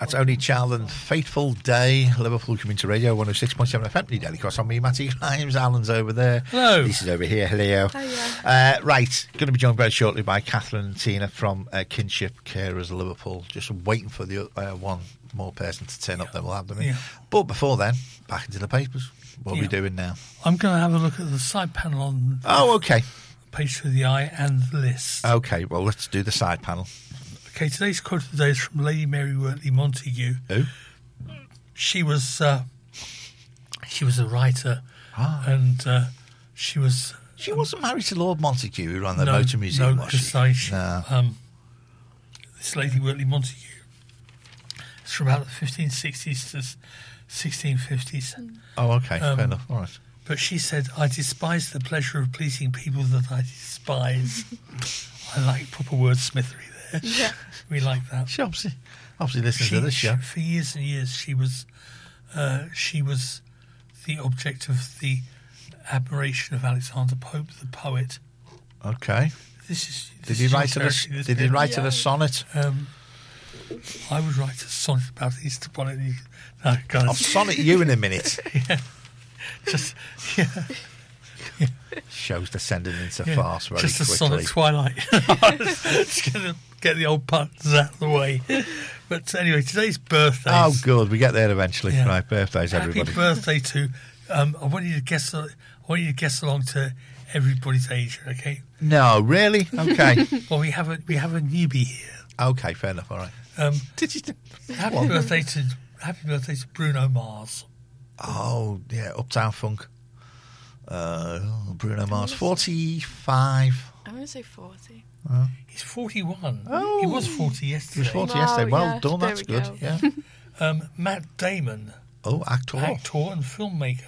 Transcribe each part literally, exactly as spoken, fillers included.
That's Only Child and Fateful Day. Liverpool Community Radio, one oh six point seven F M. Daily Cross on me, Matty Grimes. Alan's over there. Hello. Lisa's over here. Hello. Hiya. Uh, right, going to be joined very shortly by Catherine and Tina from uh, Kinship Carers Liverpool. Just waiting for the uh, one more person to turn up, then we'll have them in. Yeah. But before then, back into the papers. What are Yeah. we doing now? I'm going to have a look at the side panel on Oh, okay. Page for the Eye and the list. Okay, well, let's do the side panel. Okay, today's quote of the day is from Lady Mary Wortley Montagu. Who? She was uh, she was a writer, Ah. and uh, she was She wasn't married to Lord Montagu, who ran the no, Motor Museum, no, was she? because No. um, this Lady Wortley Montagu. It's from about the fifteen sixties to sixteen fifties. Oh, okay, Um, fair enough. All right. But she said, "I despise the pleasure of pleasing people that I despise." I like proper wordsmithery there. Yeah. We like that. She obviously, obviously listens She, to this show. for years and years, she was uh, she was the object of the admiration of Alexander Pope, the poet. Okay. This is. Did This he is your write her a, territory, this Did he bit. write her Yeah. a sonnet? Um, I would write a sonnet about Easter bonnet. No, God, I'll sonnet you in a minute. just yeah, Show's descending into yeah, farce very just a quickly. sonnet twilight. Just gonna get the old puns out of the way. But anyway, today's birthday. Oh, good. We get there eventually. Yeah. Right, birthdays, Happy everybody. birthday to. Um, I want you to guess. I want you to guess along to everybody's age. Okay. No, really? Okay. Well, we have a we have a newbie here. Okay, fair enough. All right. Um, Did you? happy What? birthday to Happy birthday to Bruno Mars. Oh, yeah, Uptown Funk. Uh, Bruno Mars, forty-five. I'm going to say forty. He's forty-one. Oh. He was forty He yesterday. was forty Wow, yesterday. Well yeah, done, there that's we good. go. Yeah. Um, Matt Damon, Oh, actor. actor and filmmaker.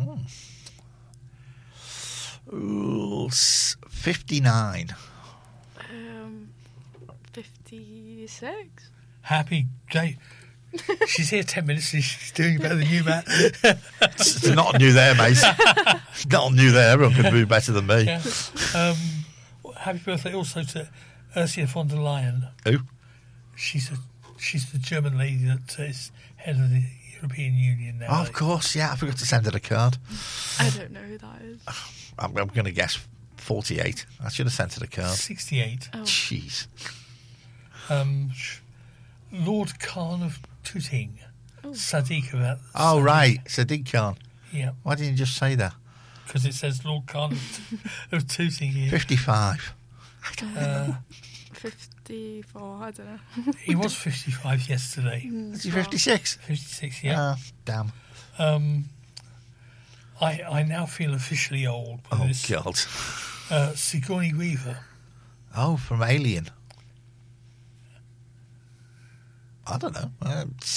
Ooh, s- fifty-nine. Um, fifty-six. Happy day. She's here ten minutes and she's doing better than you, Matt. It's not new there, mate. Not new there. Everyone can do better than me. Yeah. Um, happy birthday also to Ursula von der Leyen. Who? She's a she's the German lady that is head of the European Union now. Oh, of course, yeah. I forgot to send her a card. I don't know who that is. I'm, I'm going to guess forty-eight. I should have sent her a card. sixty-eight. Oh. Jeez. Um, sh- Lord Khan of Tooting. Oh. Sadiq of that. Oh, Sadiq. right. Sadiq Khan. Yeah, Why didn't you just say that? because it says Lord Khan of, of Tooting here. fifty-five. Uh, fifty-four, I don't know. he was fifty-five yesterday. Is he fifty-six? fifty-six, yeah. Ah, damn. Um, I I now feel officially old with Oh, this. God. Uh, Sigourney Weaver. Oh, from Alien. I don't know. Uh,